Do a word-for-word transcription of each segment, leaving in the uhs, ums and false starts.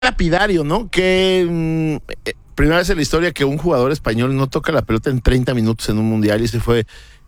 lapidario, ¿no? Que mm, eh, primera vez en la historia que un jugador español no toca la pelota en treinta minutos en un mundial, y ese fue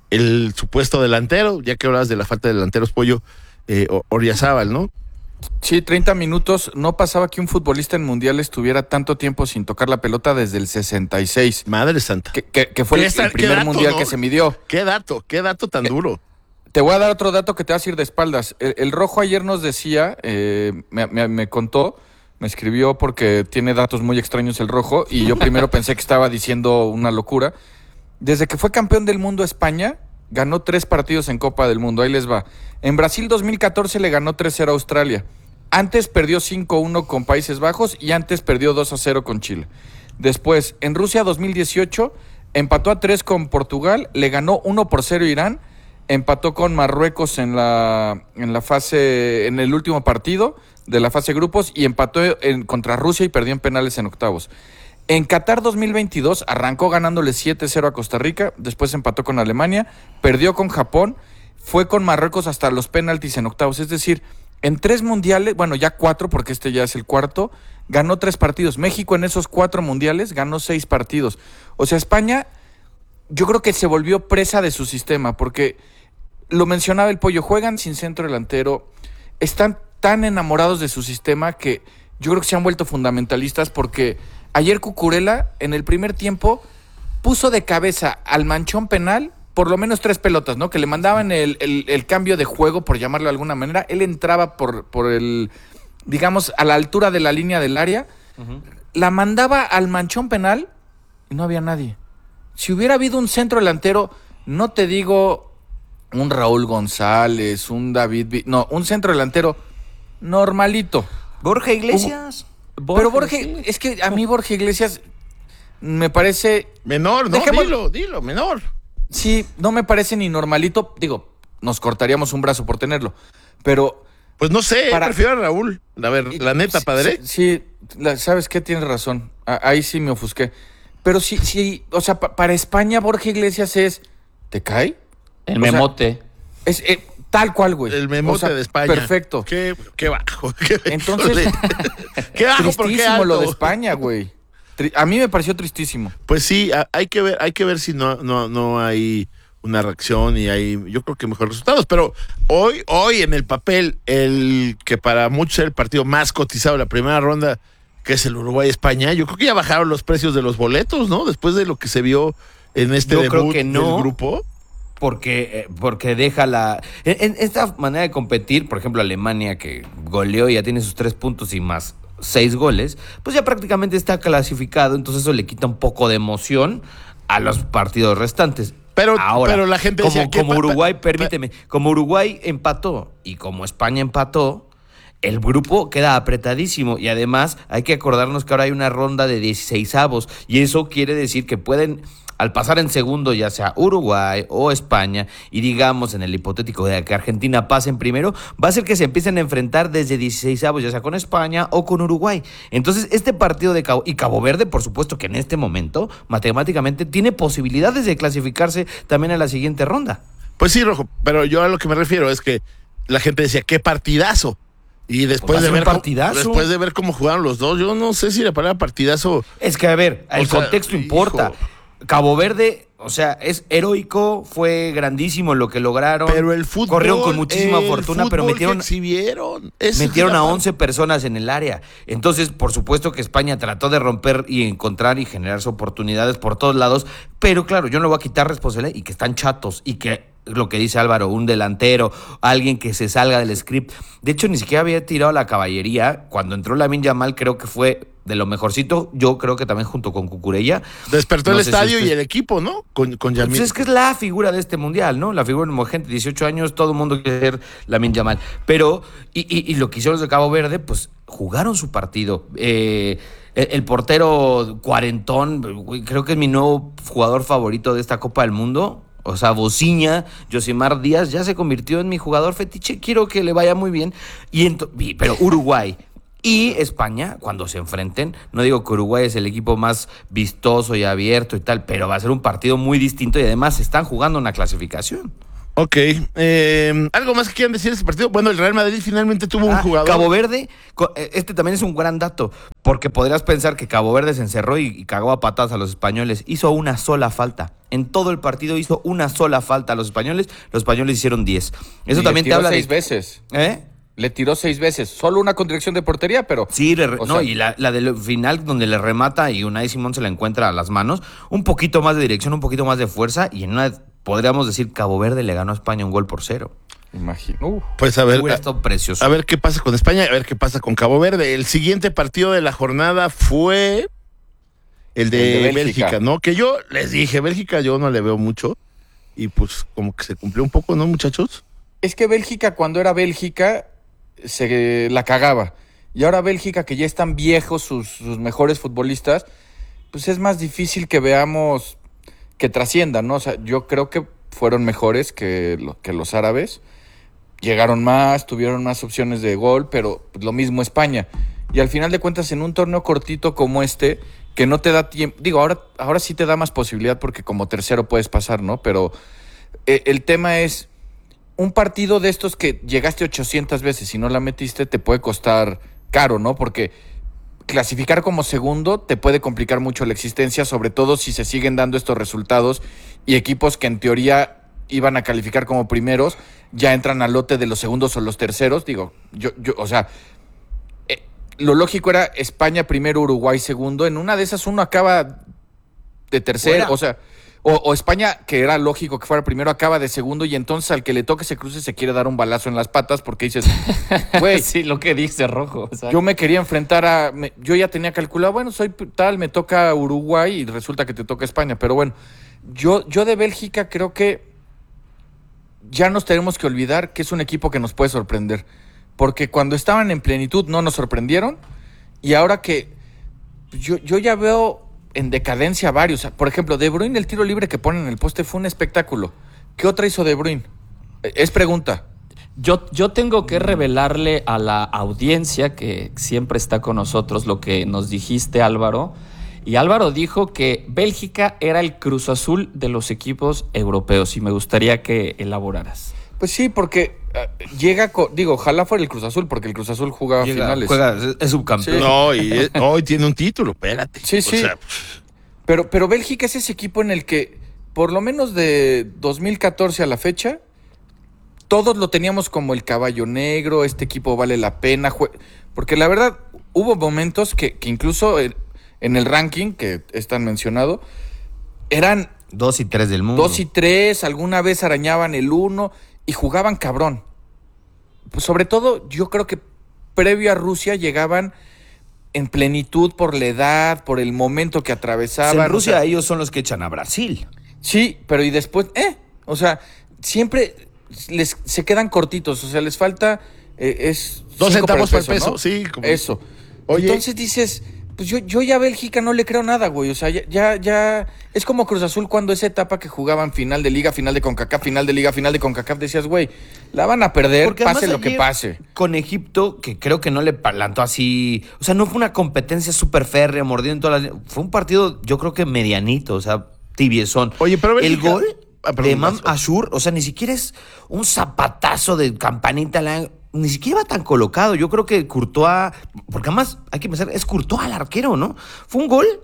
el supuesto delantero, ya que hablabas de la falta de delanteros, Pollo, eh, Oryazábal, ¿no? Sí, treinta minutos. No pasaba que un futbolista en mundial estuviera tanto tiempo sin tocar la pelota desde el sesenta y seis. Madre santa. Que, que, que fue el, Esta- el primer dato, mundial ¿no? que se midió. Qué dato, qué dato tan Eh, duro. Te voy a dar otro dato que te vas a ir de espaldas. El, el Rojo ayer nos decía, eh, me, me- me contó, me escribió porque tiene datos muy extraños el Rojo, y yo primero pensé que estaba diciendo una locura. Desde que fue campeón del mundo España, ganó tres partidos en Copa del Mundo. Ahí les va. En Brasil dos mil catorce le ganó tres cero a Australia. Antes perdió cinco uno con Países Bajos y antes perdió dos a cero con Chile. Después, en Rusia dos mil dieciocho, empató a tres con Portugal, le ganó uno por cero a Irán, empató con Marruecos en la, en la fase, en el último partido de la fase grupos, y empató en, contra Rusia y perdió en penales en octavos. En Qatar dos mil veintidós arrancó ganándole siete cero a Costa Rica, después empató con Alemania, perdió con Japón, fue con Marruecos hasta los penaltis en octavos. Es decir, en tres mundiales, bueno, ya cuatro, porque este ya es el cuarto, ganó tres partidos. México en esos cuatro mundiales ganó seis partidos. O sea, España, yo creo que se volvió presa de su sistema, porque lo mencionaba el Pollo, juegan sin centro delantero, están tan enamorados de su sistema que yo creo que se han vuelto fundamentalistas, porque ayer Cucurella en el primer tiempo puso de cabeza al manchón penal por lo menos tres pelotas, ¿no? Que le mandaban el, el, el cambio de juego, por llamarlo de alguna manera. Él entraba por, por el, digamos, a la altura de la línea del área, uh-huh. La mandaba al manchón penal y no había nadie. Si hubiera habido un centro delantero, no te digo un Raúl González, un David, no, un centro delantero normalito. Borja Iglesias. Uh, Borja, pero Borja, sí. Es que a mí Borja Iglesias me parece... Menor, no, Dejemos... dilo, dilo, menor. Sí, no me parece ni normalito. Digo, nos cortaríamos un brazo por tenerlo, pero... Pues no sé, para... prefiero a Raúl. A ver, la neta, padre. Sí, sí la, ¿sabes qué? Tienes razón. A, ahí sí me ofusqué. Pero sí, sí, o sea, pa, para España Borja Iglesias es... ¿Te cae? El o memote. Sea, es eh, tal cual, güey. El memote, o sea, de España. Perfecto. Qué, qué bajo. Qué, Entonces, qué bajo, tristísimo qué lo de España, güey. A mí me pareció tristísimo. Pues sí, hay que ver, hay que ver si no, no, no hay una reacción y hay, yo creo que mejores resultados. Pero hoy, hoy en el papel, el que para muchos es el partido más cotizado de la primera ronda, que es el Uruguay-España, yo creo que ya bajaron los precios de los boletos, ¿no? Después de lo que se vio en este yo debut creo que no, del grupo. Porque, porque deja la... En, en esta manera de competir, por ejemplo, Alemania, que goleó y ya tiene sus tres puntos y más seis goles, pues ya prácticamente está clasificado, entonces eso le quita un poco de emoción a los partidos restantes. Pero, Ahora, pero la gente como, decía que como pa, Uruguay, pa, permíteme, como Uruguay empató y como España empató, el grupo queda apretadísimo, y además hay que acordarnos que ahora hay una ronda de dieciseisavos, y eso quiere decir que pueden... Al pasar en segundo, ya sea Uruguay o España, y digamos en el hipotético de que Argentina pase en primero, va a ser que se empiecen a enfrentar desde dieciseisavos, ya sea con España o con Uruguay. Entonces, este partido de Cabo, y Cabo Verde, por supuesto que en este momento, matemáticamente, tiene posibilidades de clasificarse también a la siguiente ronda. Pues sí, Rojo, pero yo a lo que me refiero es que la gente decía, qué partidazo. Y después, pues de ver partidazo. Cómo, después de ver cómo jugaron los dos, yo no sé si la palabra partidazo... Es que, a ver, el sea, contexto importa. Hijo. Cabo Verde, o sea, es heroico, fue grandísimo lo que lograron. Pero el fútbol, corrieron con muchísima fortuna, pero metieron, exhibieron. metieron a once personas en el área. Entonces, por supuesto que España trató de romper y encontrar y generarse oportunidades por todos lados, pero claro, yo no le voy a quitar responsabilidad, y que están chatos, y que lo que dice Álvaro, un delantero, alguien que se salga del script. De hecho, ni siquiera había tirado la caballería. Cuando entró Lamine Yamal, creo que fue de lo mejorcito, yo creo que también junto con Cucurella. Despertó no el estadio si este... y el equipo, ¿no? Con, con Yamil. Pues es que es la figura de este mundial, ¿no? La figura de gente de dieciocho años, todo el mundo quiere ser Lamine Yamal. Pero, y, y, y lo que hicieron los de Cabo Verde, pues jugaron su partido. Eh, el, el portero cuarentón, creo que es mi nuevo jugador favorito de esta Copa del Mundo. O sea, Bociña, Yosimar Díaz ya se convirtió en mi jugador fetiche. Quiero que le vaya muy bien. Y ento- pero Uruguay y España, cuando se enfrenten, no digo que Uruguay es el equipo más vistoso y abierto y tal, pero va a ser un partido muy distinto, y además están jugando una clasificación. Ok. Eh, ¿Algo más que quieran decir de ese partido? Bueno, el Real Madrid finalmente tuvo un Ah, jugador. Cabo Verde, co- eh, este también es un gran dato, porque podrías pensar que Cabo Verde se encerró y, y cagó a patadas a los españoles. Hizo una sola falta. En todo el partido hizo una sola falta a los españoles. Los españoles hicieron diez. Eso Y también le te tiró habla seis de... veces. ¿Eh? Le tiró seis veces. Solo una con dirección de portería, pero... Sí, re- o no, sea, y la, la del final donde le remata y Unai Simón se la encuentra a las manos, un poquito más de dirección, un poquito más de fuerza, y en una, podríamos decir, Cabo Verde le ganó a España un gol por cero. Imagino. Uh, Pues a ver, Hubiera a, estado precioso. a ver qué pasa con España, a ver qué pasa con Cabo Verde. El siguiente partido de la jornada fue el de, El de Bélgica. Bélgica. ¿no? Que yo les dije, Bélgica yo no le veo mucho. Y pues como que se cumplió un poco, ¿no, muchachos? Es que Bélgica, cuando era Bélgica, se la cagaba. Y ahora Bélgica, que ya están viejos sus, sus mejores futbolistas, pues es más difícil que veamos que trasciendan, ¿no? O sea, yo creo que fueron mejores que, lo, que los árabes. Llegaron más, tuvieron más opciones de gol, pero lo mismo España. Y al final de cuentas, en un torneo cortito como este, que no te da tiempo, digo, ahora, ahora sí te da más posibilidad porque como tercero puedes pasar, ¿no? Pero eh, el tema es, un partido de estos que llegaste ochocientas veces y no la metiste, te puede costar caro, ¿no? Porque clasificar como segundo te puede complicar mucho la existencia, sobre todo si se siguen dando estos resultados y equipos que en teoría iban a calificar como primeros ya entran al lote de los segundos o los terceros. Digo, yo, yo, o sea, eh, lo lógico era España primero, Uruguay segundo. En una de esas uno acaba de tercero, Fuera. o sea, o, o España, que era lógico que fuera primero, acaba de segundo y entonces al que le toque ese cruce se quiere dar un balazo en las patas porque dices, güey, Sí, lo que dice Rojo. O sea, yo me quería enfrentar a... me- yo ya tenía calculado, bueno, soy p- tal, me toca Uruguay y resulta que te toca España. Pero bueno, yo, yo de Bélgica creo que ya nos tenemos que olvidar que es un equipo que nos puede sorprender. Porque cuando estaban en plenitud no nos sorprendieron. Y ahora que yo, yo ya veo en decadencia varios. Por ejemplo, De Bruyne, el tiro libre que pone en el poste fue un espectáculo. ¿Qué otra hizo De Bruyne? Eh, Es pregunta. Yo, yo tengo que revelarle a la audiencia que siempre está con nosotros lo que nos dijiste, Álvaro. Y Álvaro dijo que Bélgica era el Cruz Azul de los equipos europeos y me gustaría que elaboraras. Pues sí, porque eh, llega, co- digo, ojalá fuera el Cruz Azul, porque el Cruz Azul jugaba Llega, finales. juega, es, es subcampeón. Sí. No, y es- hoy tiene un título, espérate. Sí, O sí. sea, Pero, pero Bélgica es ese equipo en el que, por lo menos de dos mil catorce a la fecha, todos lo teníamos como el caballo negro, este equipo vale la pena. jue- Porque la verdad, hubo momentos que, que incluso en, en el ranking, que es tan mencionado, eran Dos y tres del mundo. dos y tres, alguna vez arañaban el uno y jugaban cabrón. Pues sobre todo, yo creo que previo a Rusia llegaban en plenitud por la edad, por el momento que atravesaban. En Rusia o sea, ellos son los que echan a Brasil. sí, pero y después, eh, o sea, siempre les se quedan cortitos, o sea, les falta eh, es Dos cinco centavos para por el peso, ¿no? sí, como- Eso. Oye. Entonces dices, pues yo, yo ya a Bélgica no le creo nada, güey. O sea, ya, ya, ya. Es como Cruz Azul cuando esa etapa que jugaban final de Liga, final de CONCACAF, final de Liga, final de CONCACAF, decías, güey, la van a perder, Porque pase además lo que ayer, pase. Con Egipto, que creo que no le plantó así. O sea, no fue una competencia súper férrea, mordiendo en todas las. Fue un partido, yo creo que medianito, o sea, tibiezón. Oye, pero el Bélgica- gol Ah, perdón, de Imam vas. Ashur, o sea, ni siquiera es un zapatazo de campanita, la- ni siquiera iba tan colocado. Yo creo que Courtois, porque además hay que pensar, es Courtois al arquero, ¿no? Fue un gol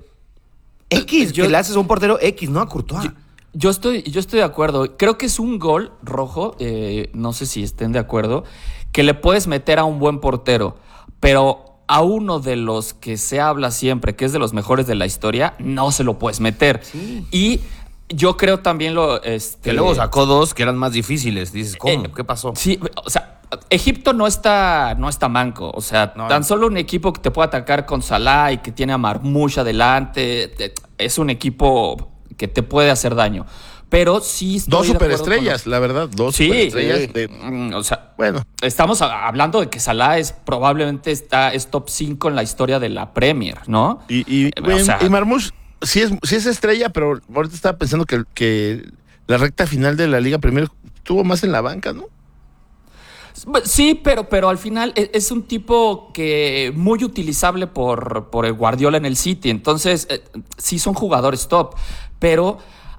X, Yo- que le haces a un portero X, ¿no? A Courtois. Yo, yo estoy, yo estoy de acuerdo. Creo que es un gol rojo, eh, no sé si estén de acuerdo, que le puedes meter a un buen portero, pero a uno de los que se habla siempre, que es de los mejores de la historia, no se lo puedes meter. Sí. Y yo creo también lo... Este, Que luego sacó dos que eran más difíciles. Dices, ¿cómo? Eh, ¿Qué pasó? Sí, o sea, Egipto no está, no está manco. O sea, No. tan solo un equipo que te puede atacar con Salah y que tiene a Marmoush adelante. te- Es un equipo que te puede hacer daño. Pero sí estoy Dos de acuerdo superestrellas, la verdad. Dos con- Sí, superestrellas. sí. de- Mm, o sea, bueno, estamos a- hablando de que Salah es probablemente está, es top cinco en la historia de la Premier, ¿no? y, y, Eh, o güey, sea, y Marmoush sí es, sí es estrella, pero ahorita estaba pensando que, que la recta final de la Liga Premier estuvo más en la banca, ¿no? Sí, pero, pero al final e- es un tipo que muy utilizable por, por el Guardiola en el City. Entonces, eh, sí son jugadores top. Pero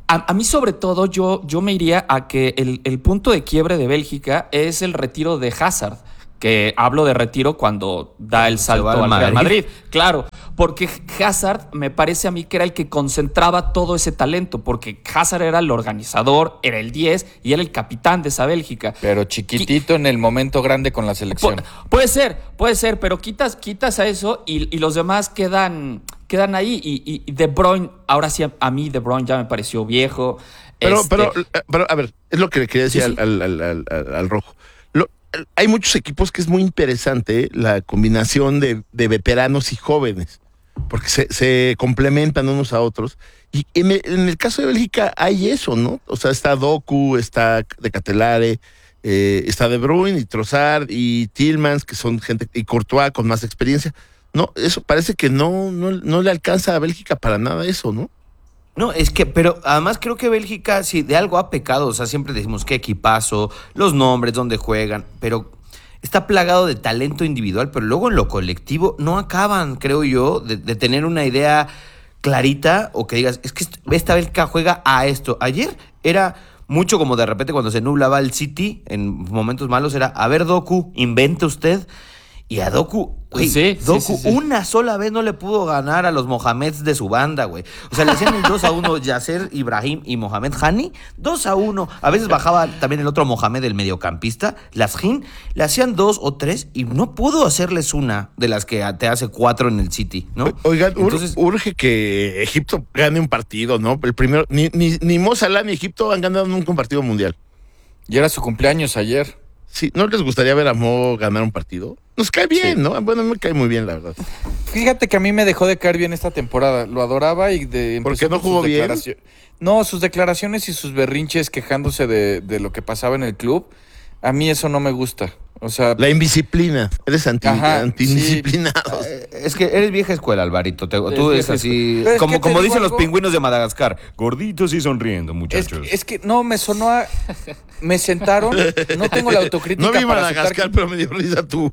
a, a mí sobre todo yo, yo me iría a que el, el punto de quiebre de Bélgica es el retiro de Hazard, que hablo de retiro cuando da el salto va al al Real Madrid. Madrid. Claro, porque Hazard me parece a mí que era el que concentraba todo ese talento, porque Hazard era el organizador, era el diez y era el capitán de esa Bélgica. Pero chiquitito en el momento grande con la Pu- selección. puede ser, puede ser, pero quitas, quitas a eso y, y los demás quedan, quedan ahí. Y, y- y De Bruyne, ahora sí, a, a mí De Bruyne ya me pareció viejo. Pero, Este, pero, pero, a ver, es lo que le quería decir Sí, sí. Al, al- al- al- al rojo. Lo- hay muchos equipos que es muy interesante, ¿eh? La combinación de, de veteranos y jóvenes, porque se, se complementan unos a otros. Y en el, en el caso de Bélgica hay eso, ¿no? O sea, está Doku, está De Catelare, eh, está De Bruyne y Trossard y Tielemans, que son gente, y Courtois con más experiencia. No, eso parece que no, no, no le alcanza a Bélgica para nada eso, ¿no? No, es que, pero además creo que Bélgica, sí, de algo ha pecado. O sea, siempre decimos qué equipazo, los nombres, dónde juegan, pero está plagado de talento individual, pero luego en lo colectivo no acaban, creo yo, de, de tener una idea clarita o que digas, es que est- esta Bélgica juega a esto. Ayer era mucho como de repente cuando se nublaba el City en momentos malos, era, a ver, Doku, invente usted. Y a Doku, güey, Sí, sí, Doku sí, sí. una sola vez no le pudo ganar a los Mohameds de su banda, güey. O sea, le hacían el dos a uno Yasser Ibrahim y Mohamed Hani, dos a uno. A veces bajaba también el otro Mohamed, el mediocampista, Lashin, le hacían dos o tres y no pudo hacerles una de las que te hace cuatro en el City, ¿no? Oigan, ur- Entonces, urge que Egipto gane un partido, ¿no? El primero, ni, ni, ni Mo Salah ni Egipto han ganado nunca un partido mundial. Y era su cumpleaños ayer. Sí, ¿no les gustaría ver a Mo ganar un partido? Nos cae bien, Sí. ¿no? Bueno, me cae muy bien, la verdad. Fíjate que a mí me dejó de caer bien esta temporada. Lo adoraba y de ¿Por qué empezó no con jugó sus bien? declaracio- No, sus declaraciones y sus berrinches quejándose de, de lo que pasaba en el club. A mí eso no me gusta. O sea, La indisciplina. Eres anti, Ajá, antidisciplinado. eh, es que eres vieja escuela, Alvarito. Te- tú eres vieja así, Pero es como, que te como digo dicen los algo. pingüinos de Madagascar. Gorditos y sonriendo, es, muchachos. que- es que no, me sonó a... Me sentaron, no tengo la autocrítica No vi para Madagascar, aceptar que- pero me dio risa tú.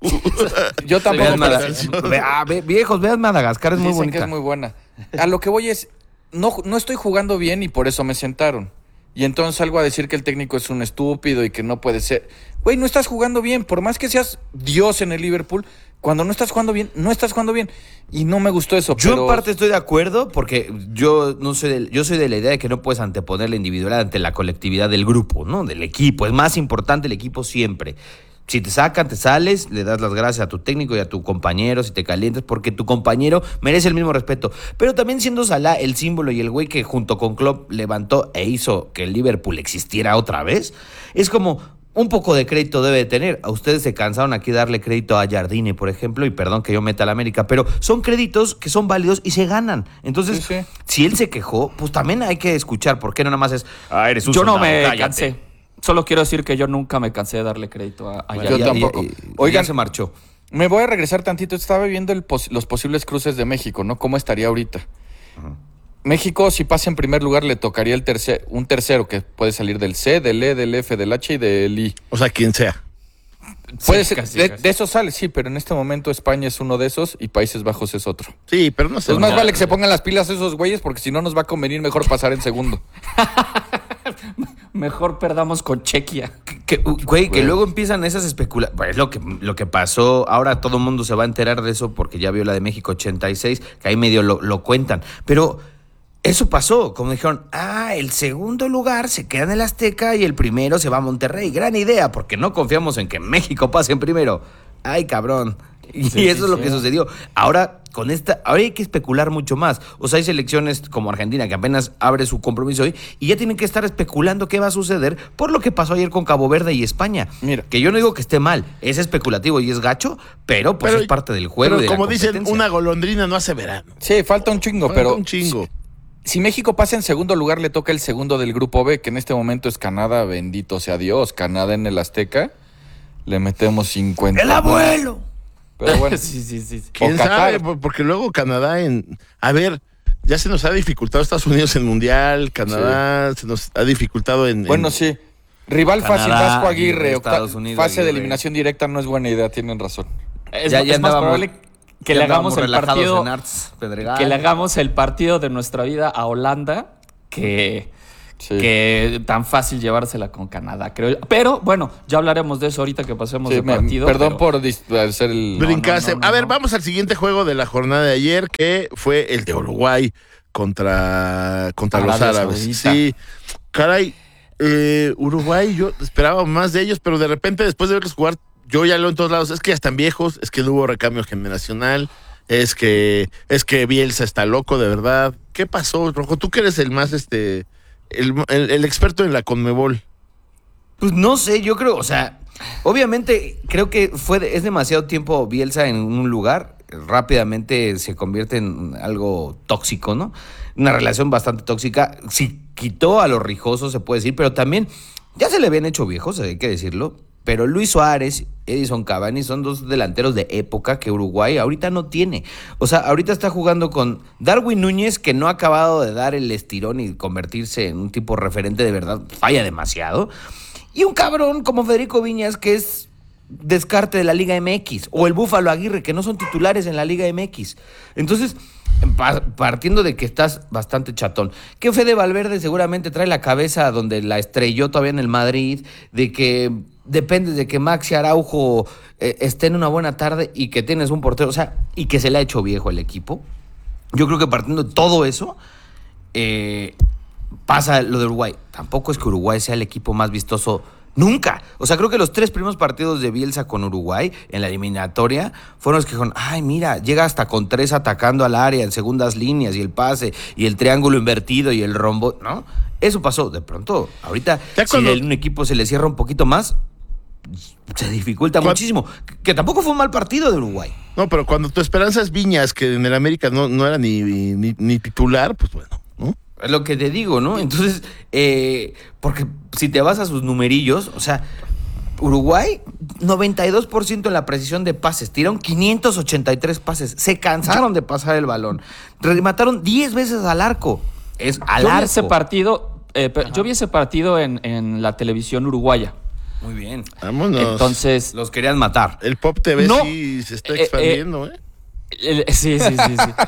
Yo tampoco. Vean pero- Madagascar. Ve- ah, ve- viejos, vean Madagascar, es muy Dicen bonita. que es muy buena. A lo que voy es, no, no estoy jugando bien y por eso me sentaron. Y entonces salgo a decir que el técnico es un estúpido y que no puede ser. Güey, no estás jugando bien. Por más que seas Dios en el Liverpool, cuando no estás jugando bien, no estás jugando bien. Y no me gustó eso. Yo pero... en parte estoy de acuerdo porque yo no soy de, yo soy de la idea de que no puedes anteponer la individualidad ante la colectividad del grupo, ¿no? Del equipo. Es más importante el equipo siempre. Si te sacan, te sales, le das las gracias a tu técnico y a tu compañero, si te calientas, porque tu compañero merece el mismo respeto. Pero también siendo Salah el símbolo y el güey que junto con Klopp levantó e hizo que el Liverpool existiera otra vez, es como un poco de crédito debe de tener. A ustedes se cansaron aquí de darle crédito a Jardine, por ejemplo, y perdón que yo meta a la América, pero son créditos que son válidos y se ganan. Entonces, Sí, sí. si él se quejó, pues también hay que escuchar, ¿por qué no nada más es, ah, eres un yo no soldado, me cállate"? cansé. Solo quiero decir que yo nunca me cansé de darle crédito a, a Bueno, Yo ya- tampoco. ya- ya Oigan, se marchó. Me voy a regresar tantito. Estaba viendo el pos- los posibles cruces de México, ¿no? ¿Cómo estaría ahorita? México, si pasa en primer lugar, le tocaría el tercer, un tercero que puede salir del C, del E, del F, del H y del I. O sea, quien sea. Puede Sí, ser, casi, de, casi. de esos sale, sí, pero en este momento España es uno de esos y Países Bajos es otro. Sí, pero no sé. Es más no. vale que se pongan las pilas esos güeyes porque si no nos va a convenir mejor pasar en segundo. Mejor perdamos con Chequia. Que, uh, güey, que Güey. luego empiezan esas especulaciones. Pues lo que, lo que pasó, ahora todo el mundo se va a enterar de eso porque ya vio la de México ochenta y seis, que ahí medio lo, lo cuentan. Pero eso pasó, como dijeron, ah, el segundo lugar se queda en el Azteca y el primero se va a Monterrey. Gran idea, porque no confiamos en que México pase en primero. Ay, cabrón. Y Sí, eso sí, es lo sí. que sucedió. Ahora, con esta, ahora hay que especular mucho más. O sea, hay selecciones como Argentina que apenas abre su compromiso hoy y ya tienen que estar especulando qué va a suceder por lo que pasó ayer con Cabo Verde y España. Mira. Que yo no digo que esté mal, es especulativo y es gacho, pero pues Pero- es parte del juego. Pero y de la como dicen, competencia. una golondrina no hace verano. Sí, falta un chingo, Falta pero un chingo. si México pasa en segundo lugar, le toca el segundo del grupo B, que en este momento es Canadá, bendito sea Dios. Canadá en el Azteca, le metemos cincuenta. ¡El abuelo! Pero bueno, Sí, sí, sí. sí. ¿Quién o Qatar. sabe? Por- Porque luego Canadá en... A ver, ya se nos ha dificultado Estados Unidos en Mundial, Canadá se nos ha dificultado en... bueno, en- sí. Rival fácil, Canadá, Vasco Aguirre. Aguirre, octa- Estados Unidos, fase de Aguirre. eliminación directa no es buena idea, tienen razón. Es, Ya- es ya más andábamos- probable que Ya le hagamos andábamos el relajados partido en Arts Pedregal. que le hagamos el partido de nuestra vida a Holanda que, Sí. que tan fácil llevársela con Canadá, creo yo. Pero bueno, ya hablaremos de eso ahorita que pasemos Sí, de me- partido. perdón pero- por dis- hacer el... Brincarse. no, no, a ver, no. vamos al siguiente juego de la jornada de ayer, que fue el de Uruguay contra, contra los Arabia árabes. Saudita. Sí, caray, eh, Uruguay, yo esperaba más de ellos, pero de repente después de verlos jugar, yo ya leo en todos lados, es que ya están viejos, es que no hubo recambio generacional, es que es que Bielsa está loco, de verdad. ¿Qué pasó, Rojo? Tú que eres el más, este, el, el- el experto en la Conmebol. Pues no sé, yo creo, o sea, obviamente creo que fue de- es demasiado tiempo Bielsa en un lugar, rápidamente se convierte en algo tóxico, ¿no? Una relación bastante tóxica. Sí, quitó a los rijosos, se puede decir, pero también ya se le habían hecho viejos, hay que decirlo. Pero Luis Suárez, Edison Cavani son dos delanteros de época que Uruguay ahorita no tiene. O sea, ahorita está jugando con Darwin Núñez, que no ha acabado de dar el estirón y convertirse en un tipo referente de verdad, falla demasiado. Y un cabrón como Federico Viñas, que es descarte de la Liga M X, o el Búfalo Aguirre, que no son titulares en la Liga M X. Entonces, pa- partiendo de que estás bastante chatón, que Fede Valverde seguramente trae la cabeza donde la estrelló todavía en el Madrid, de que depende de que Maxi Araujo eh, esté en una buena tarde y que tienes un portero, o sea, y que se le ha hecho viejo el equipo. Yo creo que partiendo de todo eso, eh, pasa lo de Uruguay. Tampoco es que Uruguay sea el equipo más vistoso nunca. O sea, creo que los tres primeros partidos de Bielsa con Uruguay en la eliminatoria fueron los que dijeron, ay, mira, llega hasta con tres atacando al área en segundas líneas y el pase y el triángulo invertido y el rombo, ¿no? Eso pasó. De pronto, ahorita, Ya cuando- si a un equipo se le cierra un poquito más, se dificulta Cuando- muchísimo. Que, que tampoco fue un mal partido de Uruguay. No, pero cuando tu esperanza es Viñas, que en el América no, no era ni, ni, ni titular, pues bueno, ¿no? Es lo que te digo, ¿no? Entonces, eh, porque si te vas a sus numerillos, o sea, Uruguay, noventa y dos por ciento en la precisión de pases, tiraron quinientos ochenta y tres pases, se cansaron de pasar el balón, remataron diez veces al arco, es al yo vi arco. ese partido, eh, pe- yo vi ese partido en, en la televisión uruguaya. Muy bien. Vámonos. Entonces, Los querían matar. El Pop T V No. sí se está Eh, expandiendo, ¿eh? el- sí, sí, sí, sí.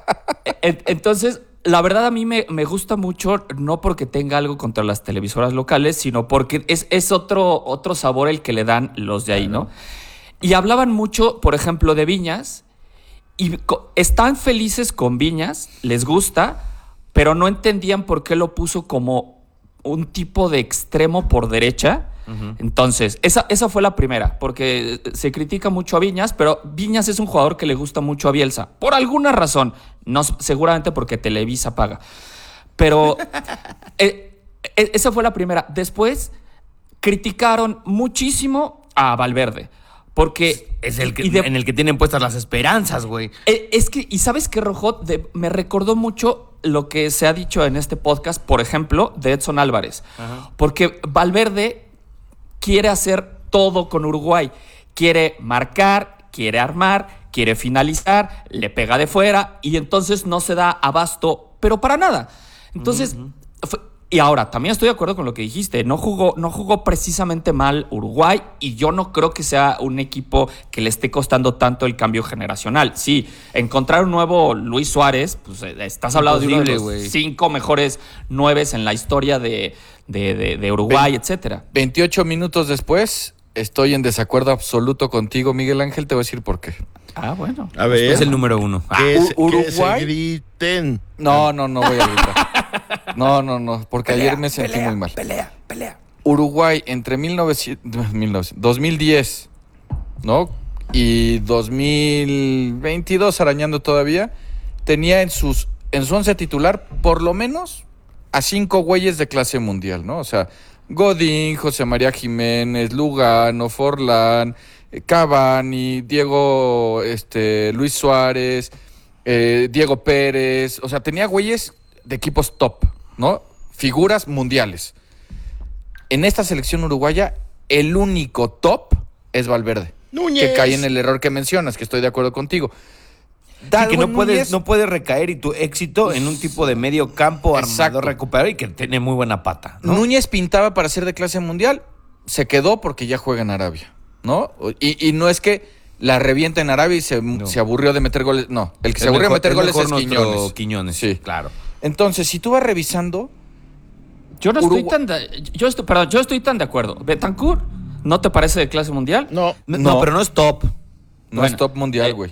E- Entonces, la verdad a mí me, me gusta mucho, no porque tenga algo contra las televisoras locales, sino porque es, es otro, otro sabor el que le dan los de ahí, ¿no? Y hablaban mucho, por ejemplo, de Viñas, y co- están felices con Viñas, les gusta, pero no entendían por qué lo puso como un tipo de extremo por derecha. Entonces, esa, esa fue la primera, porque se critica mucho a Viñas, pero Viñas es un jugador que le gusta mucho a Bielsa, por alguna razón, no, seguramente porque Televisa paga. Pero eh, eh, esa fue la primera. Después criticaron muchísimo a Valverde, porque Es el que, y de- en el que tienen puestas las esperanzas, güey. eh, Es que, ¿y sabes qué, Rojo? De- me recordó mucho lo que se ha dicho en este podcast, por ejemplo, de Edson Álvarez. Porque Valverde quiere hacer todo con Uruguay. Quiere marcar, quiere armar, quiere finalizar, le pega de fuera y entonces no se da abasto, pero para nada. Entonces, fue- y ahora, también estoy de acuerdo con lo que dijiste. No jugó, no jugó precisamente mal Uruguay y yo no creo que sea un equipo que le esté costando tanto el cambio generacional. Sí, encontrar un nuevo Luis Suárez, pues eh, estás hablando de uno de los Imposible, güey. cinco mejores nueves en la historia de, de, de- de Uruguay, etcétera. veintiocho minutos después, estoy en desacuerdo absoluto contigo, Miguel Ángel. Te voy a decir por qué. Ah, bueno. A ver, Es el número uno. Ah, que, se- U- que se Uruguay. griten. No, no, no voy a gritar. No, no, no, porque ayer me sentí muy mal. Pelea, pelea. Uruguay entre mil novecientos, mil novecientos, dos mil diez, ¿no? Y dos mil veintidós, arañando todavía, tenía en sus en su once titular por lo menos a cinco güeyes de clase mundial, ¿no? O sea, Godín, José María Jiménez, Lugano, Forlán, eh, Cavani, Diego, este, Luis Suárez, eh, Diego Pérez, o sea, tenía güeyes de equipos top, ¿no? Figuras mundiales. En esta selección uruguaya, el único top es Valverde. Núñez. Que cae en el error que mencionas, que estoy de acuerdo contigo. Sí, que Darwin no puedes, Núñez, no puedes recaer y tu éxito en un tipo de medio campo Exacto. armador recuperador y que tiene muy buena pata, ¿no? Núñez pintaba para ser de clase mundial, se quedó porque ya juega en Arabia, ¿no? Y, y no es que la revienta en Arabia y se, se aburrió de meter goles. No, el que se Es aburrió mejor- de meter es goles mejor es nuestro Quiñones. Quiñones, Sí. claro. Entonces, si tú vas revisando, Yo no Uruguay- estoy tan de, yo estoy, perdón, yo estoy tan de acuerdo. Betancourt, ¿no te parece de clase mundial? No. No, No. pero no es top. No Bueno, es top mundial, eh, güey.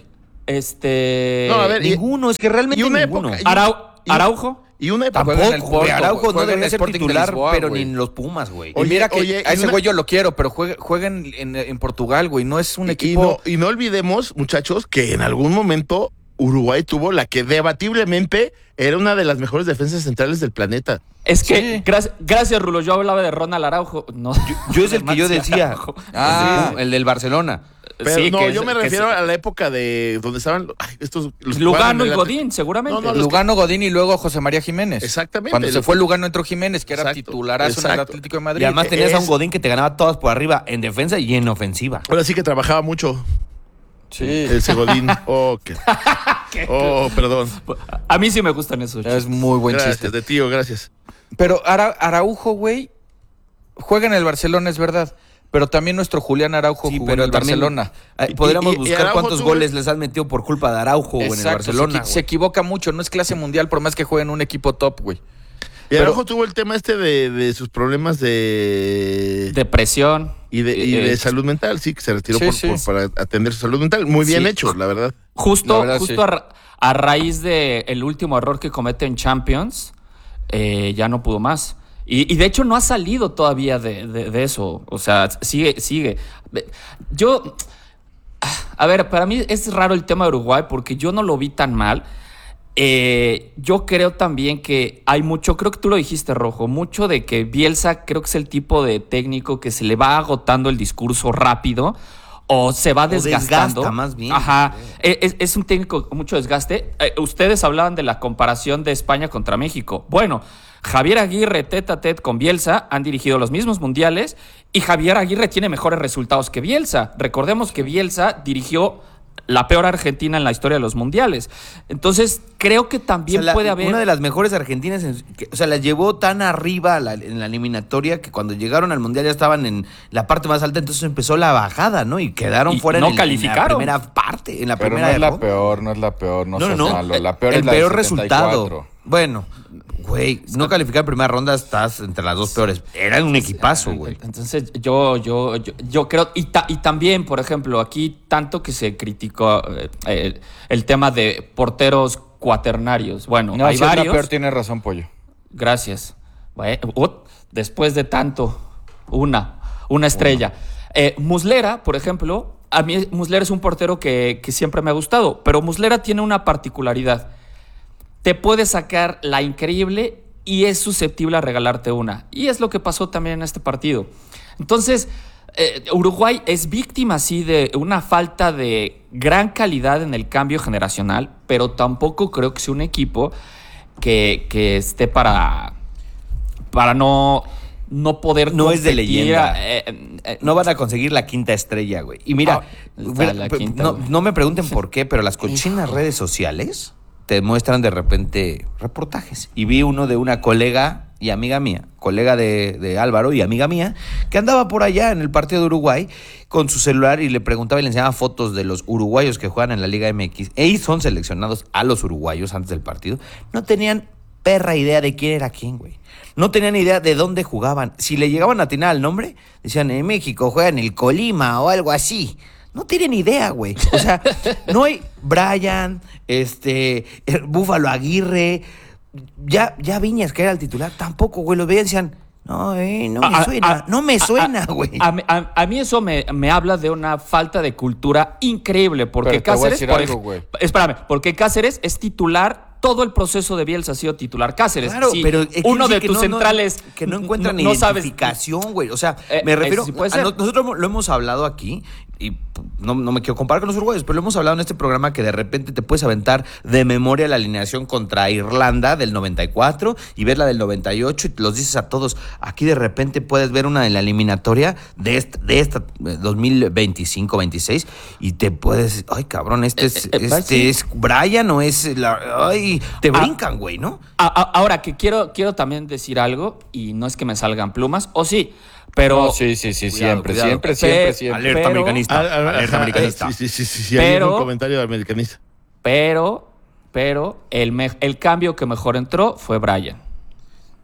Este. No, a ver, y- Ninguno, es que realmente y una ninguno. época- Arau- y- Araujo. Y una época. Juega en el Tampoco, güey. Porto, Araujo no juega en debería el ser Sporting de titular, Lisboa, pero güey. ni en los Pumas, güey. Y Oye, mira que oye, a y ese una- güey yo lo quiero, pero juega, juega en, en- en Portugal, güey. No es un Y- equipo. Y no, y no olvidemos, muchachos, que en algún momento Uruguay tuvo la que debatiblemente era una de las mejores defensas centrales del planeta. Es que, Sí. gracias, gracias, Rulo. Yo hablaba de Ronald Araujo. No, Yo es el que yo Maxi decía. Araujo. Ah. Sí, el del Barcelona. Pero Sí, no, que yo es- me que refiero es- a la época de donde estaban ay, estos. los que jugaban Lugano en y el- Godín, seguramente. No, no, los Lugano, Godín y luego José María Jiménez. Exactamente. Cuando se fue Lugano entró Jiménez, que era Exacto, titularazo en el exacto. Atlético de Madrid. Y además tenías a un es- Godín que te ganaba todas por arriba, en defensa y en ofensiva. Ahora sí que trabajaba mucho Sí. ese Godín. Oh, qué- oh, perdón. A mí sí me gustan esos. Es muy buen Gracias, chiste. de tío, gracias. Pero Ara- Araujo, güey, juega en el Barcelona, es verdad. Pero también nuestro Julián Araujo Sí, jugó en el también, Barcelona. eh, Podríamos Y- y- y buscar Araujo cuántos tuvo- goles les han metido por culpa de Araujo en el Exacto, Barcelona. se, equi- se güey. equivoca mucho. No es clase mundial, por más que juegue en un equipo top, güey. Y Pero- Araujo tuvo el tema este de, de sus problemas de. Depresión. y de, y Eh, de eh, salud mental, sí, que se retiró Sí, por, sí. por- para atender su salud mental. Muy bien Sí. hecho, la verdad. Justo, La verdad, justo sí. a, ra- a raíz del el último error que comete en Champions, eh, ya no pudo más. Y, y de hecho no ha salido todavía de, de- de eso. O sea, sigue, sigue. Yo, a ver, para mí es raro el tema de Uruguay porque yo no lo vi tan mal. Eh, yo creo también que hay mucho, creo que tú lo dijiste, Rojo, mucho de que Bielsa creo que es el tipo de técnico que se le va agotando el discurso rápido o se va O desgastando. desgasta más bien. Ajá, E- es, es un técnico con mucho desgaste. Eh, ustedes hablaban de la comparación de España contra México. Bueno, Javier Aguirre, tete a tete con Bielsa, han dirigido los mismos mundiales y Javier Aguirre tiene mejores resultados que Bielsa. Recordemos que Bielsa dirigió la peor Argentina en la historia de los mundiales. Entonces, creo que también O sea, la- puede haber... Una de las mejores argentinas, en- que- o sea, las llevó tan arriba la- en la eliminatoria que cuando llegaron al Mundial ya estaban en la parte más alta, entonces empezó la bajada, ¿no? Y quedaron Y fuera no en, el- calificaron. en la primera parte, en la Pero primera no es la ronda. peor, no es la peor, no, No, no, seas no. malo. La peor el es la del peor setenta y resultado. cuatro. Bueno, güey, no calificar en primera ronda estás entre las dos peores. Era un equipazo, güey. Entonces, yo, yo, yo, yo creo, y, ta- y también, por ejemplo, aquí tanto que se criticó eh, el, el tema de porteros cuaternarios. Bueno, No, hay si es la varios. peor, tienes razón, Pollo. Gracias. Bueno, ut, después de tanto, una, una estrella. Eh, Muslera, por ejemplo, a mí Muslera es un portero que, que siempre me ha gustado, pero Muslera tiene una particularidad. Te puede sacar la increíble y es susceptible a regalarte una. Y es lo que pasó también en este partido. Entonces, eh, Uruguay es víctima, sí, de una falta de gran calidad en el cambio generacional, pero tampoco creo que sea un equipo que, que esté para, para no, no poder No es de competir, leyenda. eh, eh, No van a conseguir la quinta estrella, güey. Y mira, Ah, está güey, la pe- quinta, no, güey. no me pregunten por qué, pero las cochinas redes sociales te muestran de repente reportajes. Y vi uno de una colega y amiga mía, colega de, de Álvaro y amiga mía, que andaba por allá en el partido de Uruguay con su celular y le preguntaba y le enseñaba fotos de los uruguayos que juegan en la Liga M X. Ellos son seleccionados a los uruguayos antes del partido. No tenían perra idea de quién era quién, güey. No tenían idea de dónde jugaban. Si le llegaban a atinar al nombre, decían, en México juegan el Colima o algo así. No tienen idea, güey. O sea, no hay Brian, este, el Búfalo Aguirre, ya, ya Viñas, que era el titular, tampoco, güey. Lo veían y decían, no, eh, no me A- suena, a- no me a- suena, a- güey. A, a- a mí eso me, me habla de una falta de cultura increíble, porque Pero te voy a Cáceres, decir por algo, ej- güey. espérame, porque Cáceres es titular, todo el proceso de Bielsa ha sido titular. Cáceres, Claro, si pero es que uno dice de que tus no- no- centrales que no encuentran no sabes- identificación, güey. O sea, Eh, me refiero, eso sí puede a ser. no- nosotros lo hemos hablado aquí y no, no me quiero comparar con los uruguayos, pero lo hemos hablado en este programa que de repente te puedes aventar de memoria la alineación contra Irlanda del noventa y cuatro y ver la del noventa y ocho y te los dices a todos. Aquí de repente puedes ver una en la eliminatoria de esta, de esta eh, dos mil veinticinco veintiséis y te puedes, ay cabrón, este es, Eh, eh, este sí. es Brian o es la, ay, te Ah. brincan, güey, ¿no? A- a- ahora que quiero, quiero también decir algo, y no es que me salgan plumas, o sí, pero... No, sí, sí, sí, Cuidado, siempre, cuidado. siempre, Pe- siempre, siempre. Alerta Pero- americanista. Ah, ah, alerta ajá, americanista. eh, Sí, sí, sí, sí. Hay Pero- un comentario de americanista. Pero, pero el, me- el cambio que mejor entró fue Brian.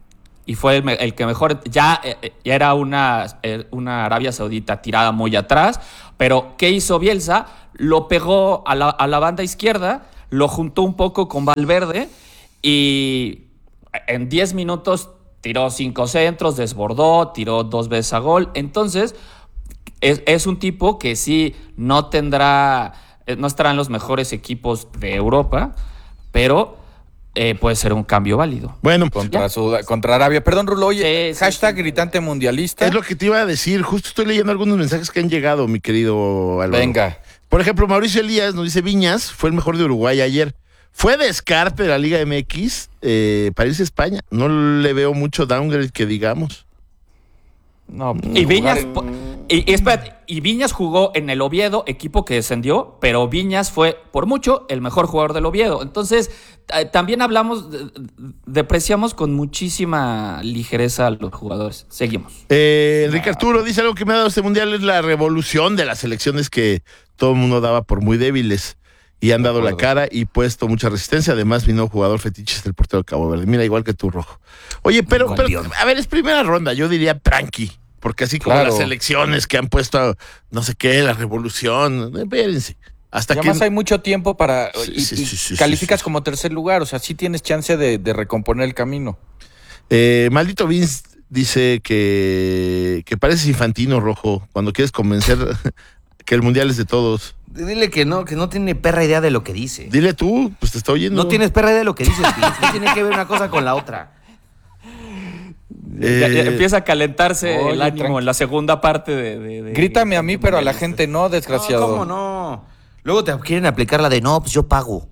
y fue el, el que mejor, ya, ya era una, una Arabia Saudita tirada muy atrás, pero ¿qué hizo Bielsa? Lo pegó a la, a la banda izquierda, lo juntó un poco con Valverde y en diez minutos tiró cinco centros, desbordó, tiró dos veces a gol. Entonces, es, es un tipo que sí no tendrá, no estará en los mejores equipos de Europa, pero Eh, puede ser un cambio válido. Bueno, contra, Sud- contra Arabia. Perdón, Rulo, oye, Sí, sí, hashtag sí. gritante mundialista. es lo que te iba a decir. Justo estoy leyendo algunos mensajes que han llegado, mi querido Álvaro. Venga. Por ejemplo, Mauricio Elías nos dice: Viñas fue el mejor de Uruguay ayer. Fue descarte de la Liga M X eh, para irse a España. No le veo mucho downgrade que digamos. No, pues, Y Viñas, jugar- po- y, y espérate, y Viñas jugó en el Oviedo, equipo que descendió, pero Viñas fue por mucho el mejor jugador del Oviedo. Entonces, eh, también hablamos, de- depreciamos con muchísima ligereza a los jugadores. Seguimos. Eh, Enrique Arturo dice: algo que me ha dado este mundial es la revolución de las selecciones que todo el mundo daba por muy débiles y han De dado la acuerdo. cara y puesto mucha resistencia. Además, mi nuevo jugador fetiche es el portero de Cabo Verde. Mira, igual que tú, Rojo. Oye, pero, pero Campeón. a ver, es primera ronda. Yo diría tranqui, porque así como Claro. las selecciones que han puesto no sé qué, la revolución. Espérense. Hasta Y que. además hay mucho tiempo para... Sí, y, sí, y sí, sí, calificas sí, sí. como tercer lugar, o sea, sí tienes chance de, de recomponer el camino. Eh, Maldito Vince dice que, que pareces infantino, Rojo, cuando quieres convencer que el mundial es de todos. Dile que no, que no tiene perra idea de lo que dice. Dile tú, pues te está oyendo. No tienes perra idea de lo que dices, Vince. No tiene que ver una cosa con la otra. Eh, Ya- ya empieza a calentarse oye, el ánimo tranqui- en la segunda parte de... de- de- Grítame a mí, pero a la de- gente no, desgraciado. No, ¿cómo no? Luego te quieren aplicar la de no, pues yo pago.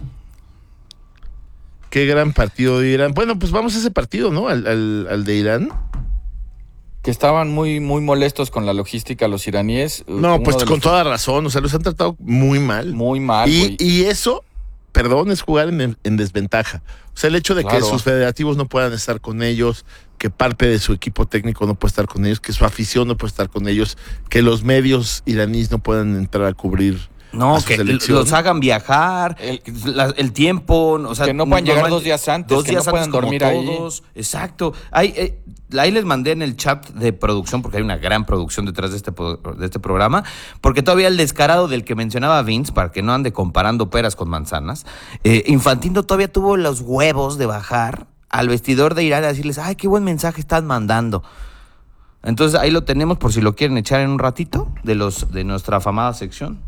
Qué gran partido de Irán. Bueno, pues vamos a ese partido, ¿no? Al, al, al de Irán. Que estaban muy, muy molestos con la logística los iraníes. No, Uno pues de con los- toda razón. O sea, los han tratado muy mal. Muy mal, y, güey. y eso, perdón, es jugar en, en desventaja. O sea, el hecho de Claro. que sus federativos no puedan estar con ellos, que parte de su equipo técnico no puede estar con ellos, que su afición no puede estar con ellos, que los medios iraníes no puedan entrar a cubrir No, a su que selección. los hagan viajar, El- el, la- el tiempo, o sea, Que no puedan llegar normal- dos días antes, dos que días no puedan antes como dormir ahí. todos. Exacto. Ahí, eh, ahí les mandé en el chat de producción, porque hay una gran producción detrás de este, po- de este programa, porque todavía el descarado del que mencionaba Vince, para que no ande comparando peras con manzanas, eh, Infantino todavía tuvo los huevos de bajar al vestidor de Irán a decirles, ay, qué buen mensaje están mandando. Entonces ahí lo tenemos por si lo quieren echar en un ratito de los de nuestra afamada sección.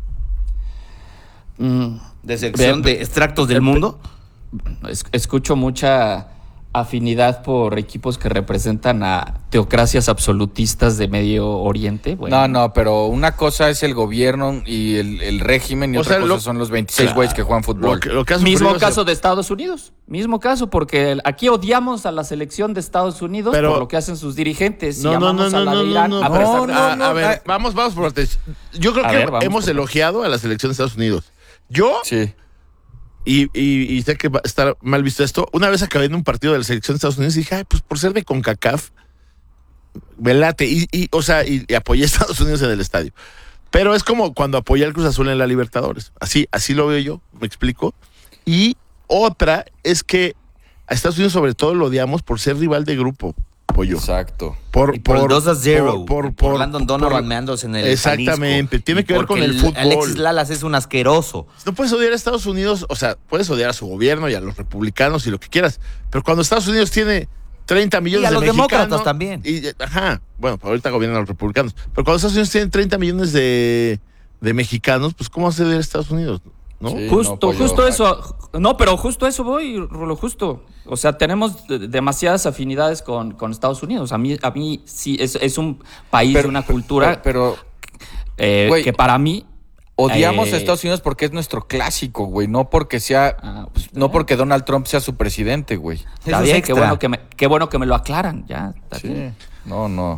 Mm, De sección Ve- de extractos del mundo. es- escucho mucha afinidad por equipos que representan a teocracias absolutistas de Medio Oriente. Bueno, No, no, pero una cosa es el gobierno y el, el régimen y O otra sea, cosa lo- son los veintiséis Claro, güeyes que juegan fútbol. Lo que, lo que ha Mismo sufrido caso ese- de Estados Unidos, mismo caso, porque el- aquí odiamos a la selección de Estados Unidos Pero- por lo que hacen sus dirigentes y No, no, amamos no, a la no, de no, Irán no, a no, pesar no, de- a, a no, ver, ah. vamos, vamos por partes. Yo creo A que ver, vamos hemos por elogiado a la selección de Estados Unidos. Yo, Sí. y, y, y sé que va a estar mal visto esto, una vez acabé en un partido de la selección de Estados Unidos y dije, ay, pues por ser de CONCACAF, me late. Y, y, o sea, y, y apoyé a Estados Unidos en el estadio. Pero es como cuando apoyé al Cruz Azul en la Libertadores. Así, así lo veo yo, me explico. Y otra es que a Estados Unidos sobre todo lo odiamos por ser rival de grupo, pollo. Exacto. Por, Y por, el dos a cero. Por, por, por, por- Landon Donovan por- meándose en el Exactamente, Jalisco. tiene Y que ver con porque el fútbol. Alexis Lalas es un asqueroso. No puedes odiar a Estados Unidos, o sea, puedes odiar a su gobierno y a los republicanos y lo que quieras, pero cuando Estados Unidos tiene treinta millones Y a de los mexicanos... demócratas también. Y, ajá, bueno, pues ahorita gobiernan los republicanos, pero cuando Estados Unidos tiene treinta millones de, de mexicanos, pues ¿cómo vas a odiar a Estados Unidos? ¿No? Sí. Justo, no, pollo. justo eso. No, pero justo eso voy, Rulo, justo. O sea, tenemos de- demasiadas afinidades con, con Estados Unidos. A mí, a mí sí, es, es un país, Pero- una cultura Pero eh, güey, que para mí... odiamos eh, a Estados Unidos porque es nuestro clásico, güey. No porque sea. Ah, pues, no porque Donald Trump sea su presidente, güey. Está Eso es bien, qué extra. bueno, que me, qué bueno que me lo aclaran, ya. está Sí. bien. No, no.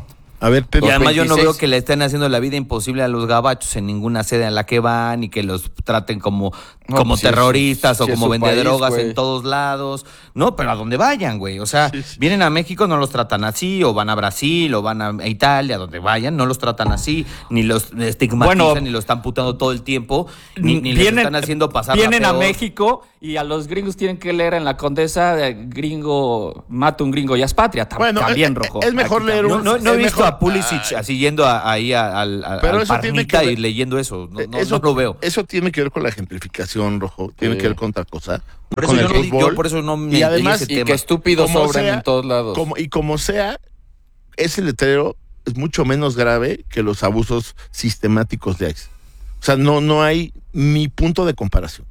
A ver, Y además yo no veintiséis. veo que le estén haciendo la vida imposible a los gabachos en ninguna sede a la que van y que los traten como, No, como pues sí, terroristas sí, o sí es como su vende país, drogas güey. en todos lados. No, pero a donde vayan, güey. O sea, Sí, sí. vienen a México, no los tratan así, o van a Brasil, o van a Italia, donde vayan, no los tratan así, ni los estigmatizan, Bueno, ni los están putando todo el tiempo, ni, ni les Vienen- están haciendo pasar Vienen a peor. México y a los gringos tienen que leer en la Condesa de gringo, mata un gringo y es patria. Tam- Bueno, también, es- Rojo. es mejor Aquí leer No, un- no, no he es visto mejor- a Pulisic Ay. así yendo a- ahí a- al, al, Pero al eso tiene Parnita que ver- y leyendo eso. No, no- eso, no lo veo. Eso tiene que ver con la gentrificación, Rojo. Tiene Sí. que ver con otra cosa. Por con eso el yo, no, fútbol. yo por eso no me Y además- ese Y tema. que estúpidos Como sobran sea, en todos lados. Como, y como sea, ese letrero es mucho menos grave que los abusos sistemáticos de ICE. O sea, no, no hay ni punto de comparación.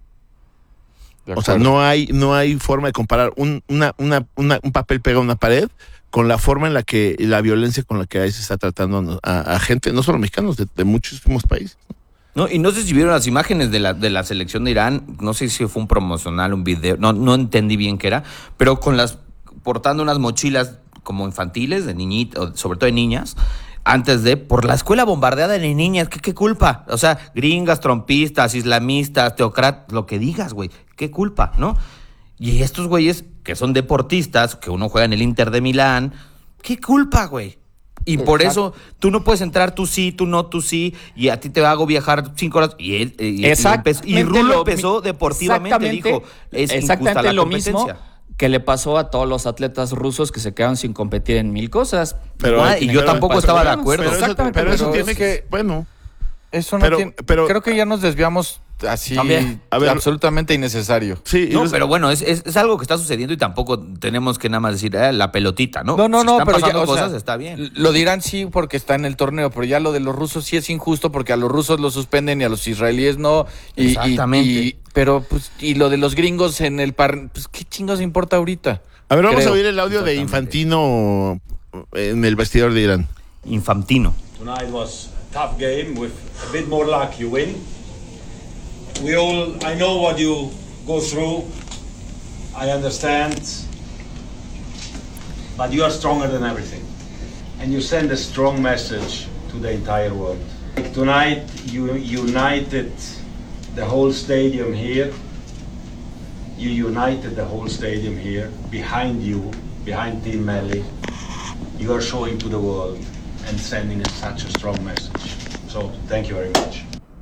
De O sea, acuerdo. no hay, no hay forma de comparar un, una, una, una- un papel pegado a una pared con la forma en la que la violencia con la que ICE está tratando a, a gente, no solo mexicanos, de, de muchísimos países. No, y no sé si vieron las imágenes de la, de la selección de Irán, no sé si fue un promocional, un video, no, no entendí bien qué era, pero con las, portando unas mochilas como infantiles, de niñitas, sobre todo de niñas, antes de, por la escuela bombardeada de niñas, ¿qué, qué culpa? O sea, gringas, trompistas, islamistas, teocratas, lo que digas, güey, qué culpa, ¿no? Y estos güeyes que son deportistas, que uno juega en el Inter de Milán, ¿qué culpa, güey? Y por Exacto. eso tú no puedes entrar, tú sí, tú no, tú sí, y a ti te hago viajar cinco horas. Y él, y, y Exactamente empezó- y Rulo lo- empezó deportivamente, exactamente- dijo, es exactamente injusta la lo mismo competencia. que le pasó a todos los atletas rusos que se quedaron sin competir en mil cosas. Pero- Ah, y yo pero- tampoco pero- estaba de pero- acuerdo. Pero eso, Exactamente, pero eso pero tiene es que, que- bueno, Eso no pero- tiene. pero- creo que ya nos desviamos así. También. A ver- absolutamente innecesario. sí. No, es- pero bueno, es, es, es algo que está sucediendo y tampoco tenemos que nada más decir eh, la pelotita, ¿no? No, no, Si no, están pero ya, pasando o sea, cosas, está bien. Lo dirán sí porque está en el torneo, pero ya lo de los rusos sí es injusto porque a los rusos los suspenden y a los israelíes no. Y, y- Exactamente. y- pero, pues, y lo de los gringos en el par, pues, ¿qué chingos importa ahorita? A ver, vamos creo. a oír el audio de Exactamente. Infantino en el vestidor de Irán. Infantino. Tonight was a tough game. With a bit more luck, you win. We all, I know what you go through. I understand. But you are stronger than everything. And you send a strong message to the entire world. Like tonight, you united the whole stadium here. You united the whole stadium here behind you, behind Team Melli. You are showing to the world and sending such a strong message. So, thank you very much.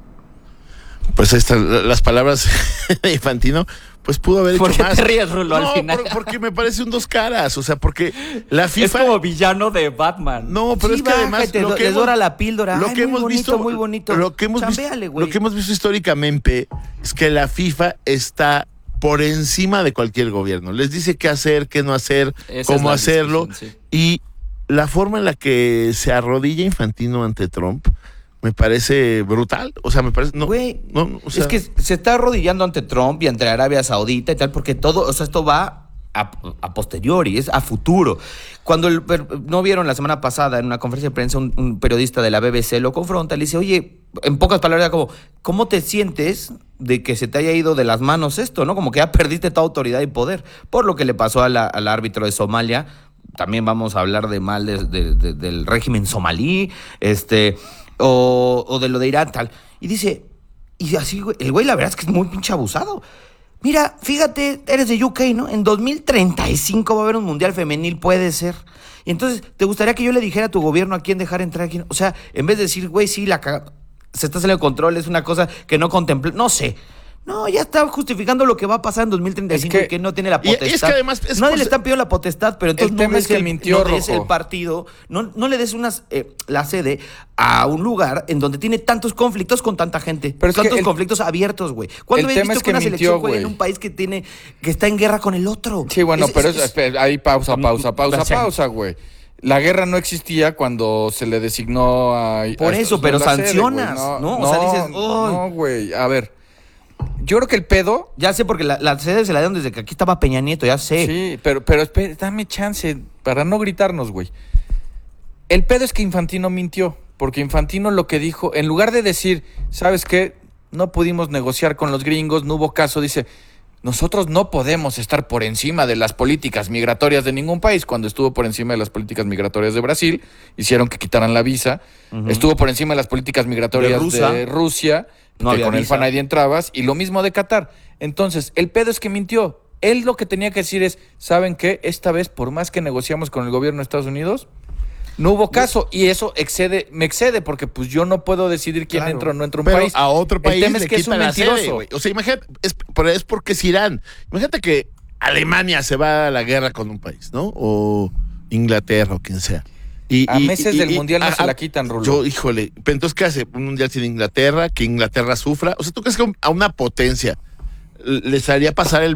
Pues ahí están las palabras de Infantino. Pues pudo haber ¿Por hecho qué más. te ríes, Rulo, al No, final? por- porque me parece un dos caras. O sea, porque la Es FIFA. como villano de Batman. No, pero Sí, es que además bájate, lo do- que les hemos, dora la píldora. lo Ay, que muy hemos bonito, visto, muy bonito. lo que hemos Chambéale, visto, güey. lo que hemos visto históricamente es que la FIFA está por encima de cualquier gobierno. Les dice qué hacer, qué no hacer, Esa es cómo la hacerlo. discusión, sí. Y la forma en la que se arrodilla Infantino ante Trump me parece brutal. O sea, me parece. No, Güey, no, o sea, es que se está arrodillando ante Trump y ante Arabia Saudita y tal, porque todo, o sea, esto va a, a posteriori, es a futuro. Cuando el- no vieron la semana pasada en una conferencia de prensa, un, un periodista de la B B C lo confronta, le dice, oye, en pocas palabras, era como, ¿cómo te sientes de que se te haya ido de las manos esto, no? Como que ya perdiste toda autoridad y poder, por lo que le pasó a la- al árbitro de Somalia. También vamos a hablar de mal de- de- de- del régimen somalí, este, o, o de lo de Irán, tal. Y dice, y así, güey, el güey la verdad es que es muy pinche abusado. Mira, fíjate, eres de U K, ¿no? En dos mil treinta y cinco va a haber un mundial femenil, puede ser. Y entonces, ¿te gustaría que yo le dijera a tu gobierno a quién dejar entrar? A quién? O sea, en vez de decir, güey, sí, la caga- se está saliendo de control, es una cosa que no contemplé, no sé. No, ya está justificando lo que va a pasar en dos mil treinta y cinco Es que- y que no tiene la y es potestad. que además es Nadie por- le está pidiendo la potestad, pero entonces El no tema des es que el, mintió, no des Rojo. el partido, no, no le des unas eh, la sede a un lugar en donde tiene tantos conflictos con tanta gente, Pero es que tantos el- conflictos abiertos, güey. ¿Cuándo el habías tema visto es que que una mintió, selección juega en güey. un país que tiene que está en guerra con el otro? Sí, bueno, Es- pero es- es- espera, ahí pausa, pausa, pausa, Gracias. pausa, güey. La guerra no existía cuando se le designó a... Por a eso, estos pero la sede, sancionas, güey. ¿no? O sea, dices, "Ay". No, güey, a ver. Yo creo que el pedo... Ya sé, porque la, la sede se la dieron desde que aquí estaba Peña Nieto, ya sé. Sí, pero, pero espera, dame chance para no gritarnos, güey. El pedo es que Infantino mintió, porque Infantino lo que dijo, en lugar de decir, ¿sabes qué? No pudimos negociar con los gringos, no hubo caso, dice, nosotros no podemos estar por encima de las políticas migratorias de ningún país. Cuando estuvo por encima de las políticas migratorias de Brasil, hicieron que quitaran la visa. Uh-huh. Estuvo por encima de las políticas migratorias de, de Rusia, no que con visa. el FANAID entrabas, y lo mismo de Qatar. Entonces, el pedo es que mintió. Él lo que tenía que decir es, ¿saben qué? Esta vez, por más que negociamos con el gobierno de Estados Unidos, no hubo caso, y eso excede, me excede, porque pues yo no puedo decidir quién claro. entra o no entra a un pero país. a otro país el tema le es que es un quita la mentiroso. sede, güey. O sea, imagínate, es, pero es porque es Irán. Imagínate que Alemania se va a la guerra con un país, ¿no? O Inglaterra o quien sea. Y, a y, meses y, del y, mundial no a, se la quitan, Rulo. Yo, híjole, pero entonces, ¿qué hace? Un mundial sin Inglaterra, que Inglaterra sufra. O sea, ¿tú crees que a una potencia les haría pasar el